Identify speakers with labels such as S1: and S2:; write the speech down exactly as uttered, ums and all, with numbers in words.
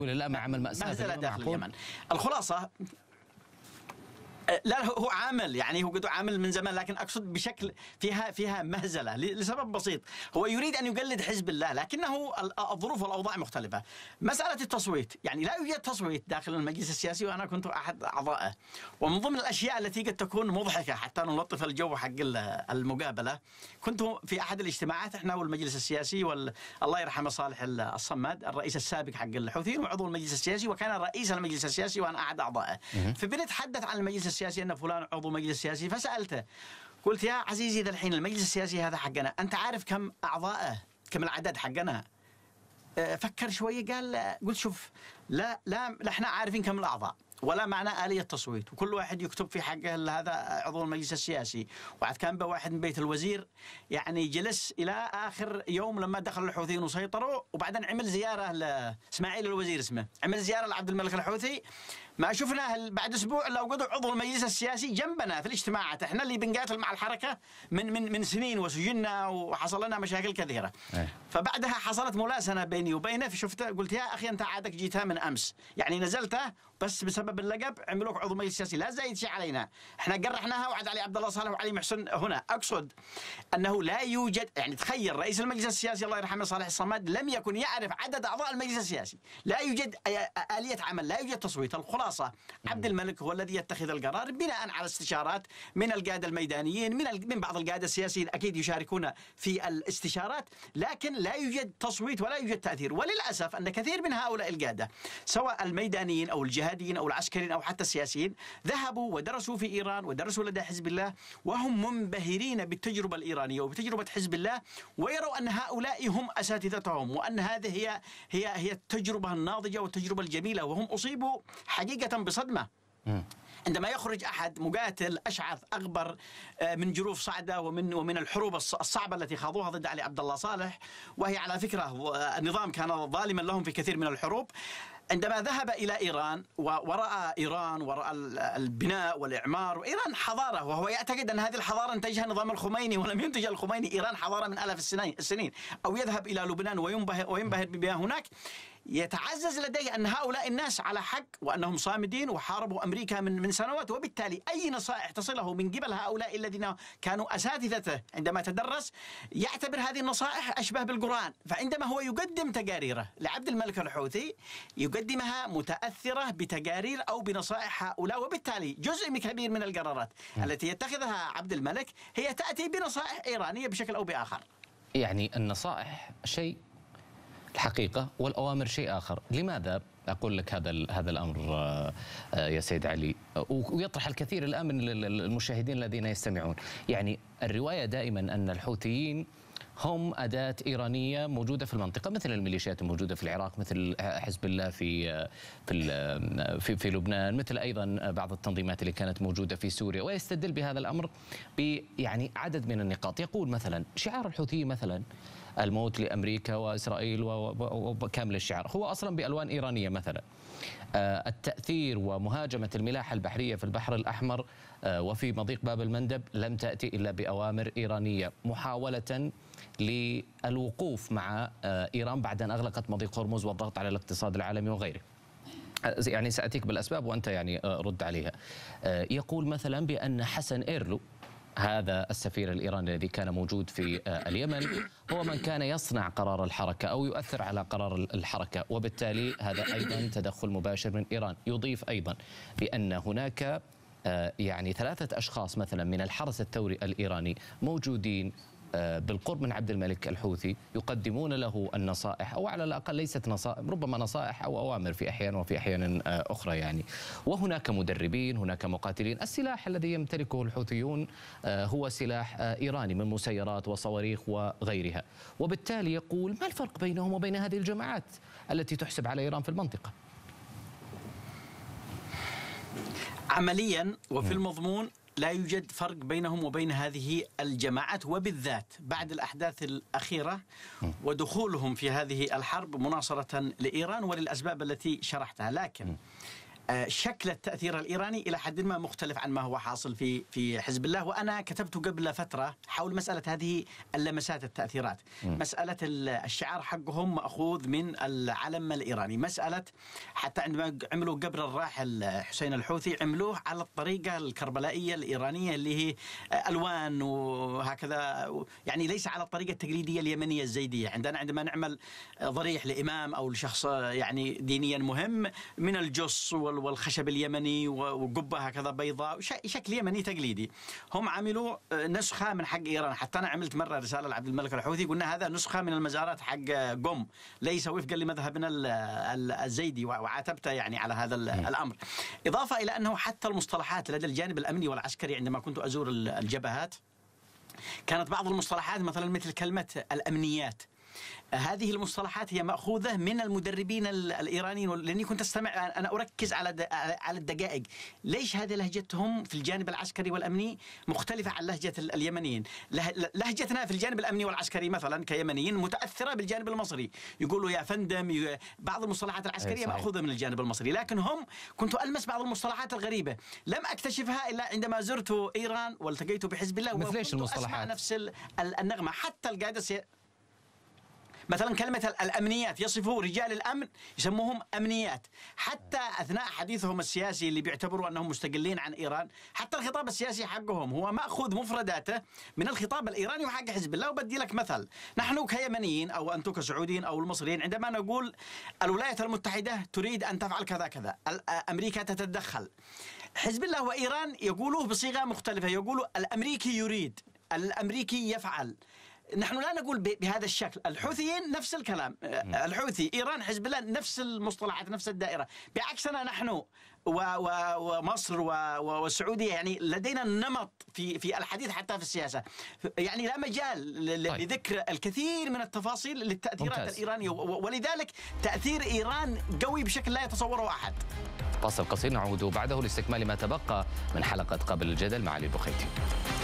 S1: ولا لا؟ ما عمل مأساة
S2: داخل اليمن. الخلاصة لا هو عامل يعني هو قد عامل من زمان، لكن أقصد بشكل فيها فيها مهزلة لسبب بسيط. هو يريد أن يقلد حزب الله، لكنه الظروف والأوضاع مختلفة. مسألة التصويت، يعني لا يوجد تصويت داخل المجلس السياسي، وأنا كنت أحد أعضائه. ومن ضمن الأشياء التي قد تكون مضحكة حتى نلطف الجو حق المقابلة، كنت في أحد الاجتماعات إحنا والمجلس السياسي، والله يرحمه صالح الصماد الرئيس السابق حق الحوثيين وعضو المجلس السياسي، وكان رئيس المجلس السياسي وأنا أحد أعضائه. فبنتحدث عن المجلس السياسي أن فلان عضو مجلس سياسي، فسألته قلت يا عزيزي ذا الحين المجلس السياسي هذا حقنا، أنت عارف كم أعضائه، كم العدد حقنا؟ فكر شوية قال قلت شوف لا لا لا احنا عارفين كم الأعضاء ولا معنى آلية تصويت، وكل واحد يكتب في حقه هذا عضو المجلس السياسي. وعاد كان بواحد من بيت الوزير يعني جلس إلى آخر يوم لما دخل الحوثيين وسيطروا، وبعدين عمل زيارة لإسماعيل الوزير اسمه، عمل زيارة لعبد الملك الحوثي. ما شفناه بعد أسبوع لو قدر عضو المجلس السياسي جنبنا في الاجتماعات، احنا اللي بنقاتل مع الحركة من من من سنين وسجننا وحصل لنا مشاكل كثيرة. أي. فبعدها حصلت ملاسنة بيني وبينه، فشفته قلت يا أخي أنت عادك جيتها من أمس، يعني نزلته بس بسبب اللقب عملوك عضو مجلس سياسي، لا زايد شيء علينا، احنا قرحناها وعد علي عبد الله صالح وعلي محسن هنا. أقصد أنه لا يوجد، يعني تخيل رئيس المجلس السياسي الله يرحمه صالح الصماد لم يكن يعرف عدد أعضاء المجلس السياسي، لا يوجد آلية عمل، لا يوجد تصويت. الخلاصة عبد الملك هو الذي يتخذ القرار بناء على استشارات من القادة الميدانيين، من من بعض القادة السياسيين أكيد يشاركون في الاستشارات، لكن لا يوجد تصويت ولا يوجد تأثير. وللأسف أن كثير من هؤلاء القادة سواء الميدانيين أو الجهاديين أو العسكريين أو حتى السياسيين ذهبوا ودرسوا في إيران ودرسوا لدى حزب الله، وهم منبهرين بالتجربة الإيرانية وبتجربة حزب الله، ويروا أن هؤلاء هم أساتذتهم، وأن هذه هي هي هي التجربة الناضجة والتجربة الجميلة، وهم أصيبوا حقيقة بصدمة عندما يخرج أحد مقاتل أشعث أغبر من جروف صعدة ومن ومن الحروب الصعبة التي خاضوها ضد علي عبد الله صالح، وهي على فكرة النظام كان ظالما لهم في كثير من الحروب. عندما ذهب إلى إيران ورأى إيران ورأى البناء والإعمار، وإيران حضارة، وهو يعتقد أن هذه الحضارة انتجها نظام الخميني، ولم ينتج الخميني، إيران حضارة من آلاف السنين. أو يذهب إلى لبنان وينبهر وينبهر بما هناك، يتعزز لديه أن هؤلاء الناس على حق وأنهم صامدين وحاربوا أمريكا من من سنوات، وبالتالي أي نصائح تصله من قبل هؤلاء الذين كانوا أساتذته عندما تدرس يعتبر هذه النصائح أشبه بالقرآن. فعندما هو يقدم تقاريره لعبد الملك الحوثي يقدمها متأثرة بتقارير أو بنصائح هؤلاء، وبالتالي جزء كبير من القرارات التي يتخذها عبد الملك هي تأتي بنصائح إيرانية بشكل أو بآخر.
S1: يعني النصائح شيء الحقيقة والأوامر شيء آخر. لماذا أقول لك هذا هذا الأمر يا سيد علي؟ ويطرح الكثير الآن من المشاهدين الذين يستمعون. يعني الرواية دائما أن الحوثيين هم أداة إيرانية موجودة في المنطقة، مثل الميليشيات الموجودة في العراق، مثل حزب الله في في في, في لبنان، مثل أيضا بعض التنظيمات اللي كانت موجودة في سوريا. ويستدل بهذا الأمر ب يعني عدد من النقاط. يقول مثلا شعار الحوثيين مثلا الموت لأمريكا وإسرائيل وكامل الشعار هو أصلا بألوان إيرانية مثلا. التأثير ومهاجمة الملاحة البحرية في البحر الأحمر وفي مضيق باب المندب لم تأتي إلا بأوامر إيرانية، محاولة للوقوف مع إيران بعد أن أغلقت مضيق هرمز والضغط على الاقتصاد العالمي وغيره. يعني سأتيك بالأسباب وأنت يعني رد عليها. يقول مثلا بأن حسن إيرلو هذا السفير الإيراني الذي كان موجود في اليمن هو من كان يصنع قرار الحركة أو يؤثر على قرار الحركة، وبالتالي هذا أيضا تدخل مباشر من إيران. يضيف أيضا بأن هناك يعني ثلاثة أشخاص مثلا من الحرس الثوري الإيراني موجودين بالقرب من عبد الملك الحوثي يقدمون له النصائح، أو على الأقل ليست نصائح، ربما نصائح أو أوامر في أحيان وفي أحيان أخرى يعني. وهناك مدربين، هناك مقاتلين. السلاح الذي يمتلكه الحوثيون هو سلاح إيراني من مسيرات وصواريخ وغيرها، وبالتالي يقول ما الفرق بينهم وبين هذه الجماعات التي تحسب على إيران في المنطقة؟
S2: عمليا وفي المضمون لا يوجد فرق بينهم وبين هذه الجماعات، وبالذات بعد الأحداث الأخيرة ودخولهم في هذه الحرب مناصرة لإيران وللأسباب التي شرحتها. لكن شكل التأثير الإيراني إلى حد ما مختلف عن ما هو حاصل في في حزب الله. وأنا كتبت قبل فترة حول مسألة هذه اللمسات التأثيرات. م. مسألة الشعار حقهم مأخوذ من العلم الإيراني. مسألة حتى عندما عملوا قبر الراحل حسين الحوثي عملوه على الطريقة الكربلائية الإيرانية اللي هي ألوان وهكذا، يعني ليس على الطريقة التقليدية اليمنية الزيدية. عندنا عندما نعمل ضريح لإمام أو لشخص يعني دينيا مهم من الجص والخشب اليمني وقبة هكذا بيضاء، شكل يمني تقليدي. هم عملوا نسخة من حق إيران. حتى أنا عملت مرة رسالة لعبد الملك الحوثي قلنا هذا نسخة من المزارات حق قم، ليس وفقا لمذهبنا الزيدي، وعاتبته يعني على هذا الأمر. إضافة إلى أنه حتى المصطلحات لدى الجانب الأمني والعسكري عندما كنت أزور الجبهات كانت بعض المصطلحات مثلا مثل كلمة الأمنيات. هذه المصطلحات هي مأخوذة من المدربين الإيرانيين، لأني كنت أستمع أنا أركز على على الدقائق. ليش هذه لهجتهم في الجانب العسكري والأمني مختلفة عن لهجة اليمنيين؟ لهجتنا في الجانب الأمني والعسكري مثلا كيمنيين متأثرة بالجانب المصري، يقولوا يا فندم. بعض المصطلحات العسكرية مأخوذة من الجانب المصري، لكن هم كنت ألمس بعض المصطلحات الغريبة لم أكتشفها إلا عندما زرت إيران والتقيت بحزب الله،
S1: مثل ايش المصطلحات؟
S2: نفس النغمة. حتى القادة السي... مثلا كلمة الأمنيات، يصفوا رجال الأمن يسموهم أمنيات. حتى أثناء حديثهم السياسي اللي بيعتبروا أنهم مستقلين عن إيران، حتى الخطاب السياسي حقهم هو مأخوذ مفرداته من الخطاب الإيراني وحق حزب الله. وبدي لك مثل، نحن كيمنيين أو أنتم كسعوديين أو المصريين عندما نقول الولايات المتحدة تريد أن تفعل كذا كذا، أمريكا تتدخل، حزب الله وإيران يقولوه بصيغة مختلفة، يقولوا الأمريكي يريد، الأمريكي يفعل. نحن لا نقول بهذا الشكل. الحوثيين نفس الكلام، الحوثي، إيران، حزب الله، نفس المصطلحات، نفس الدائرة. بعكسنا نحن ومصر والسعودية يعني لدينا النمط في في الحديث حتى في السياسة، يعني لا مجال لذكر الكثير من التفاصيل للتأثيرات ممتاز. الإيرانية، ولذلك تأثير إيران قوي بشكل لا يتصوره أحد.
S1: فاصل قصير نعود بعده لاستكمال ما تبقى من حلقة قبل الجدل مع علي البخيتي.